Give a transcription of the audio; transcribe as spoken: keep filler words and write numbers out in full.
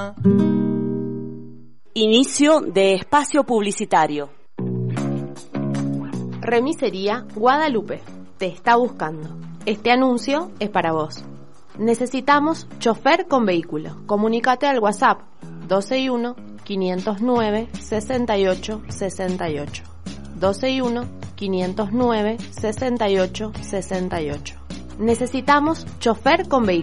Inicio de espacio publicitario. Remisería Guadalupe te está buscando. Este anuncio es para vos. Necesitamos chofer con vehículo. Comunícate al WhatsApp doce y uno, quinientos nueve, sesenta y ocho, sesenta y ocho. doce y uno, quinientos nueve, sesenta y ocho, sesenta y ocho. Necesitamos chofer con vehículo.